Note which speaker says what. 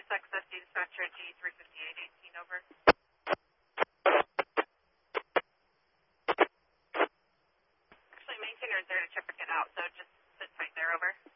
Speaker 1: XSD dispatcher G35818, over. Actually, maintainer is there to check it out, so just sit tight there, over.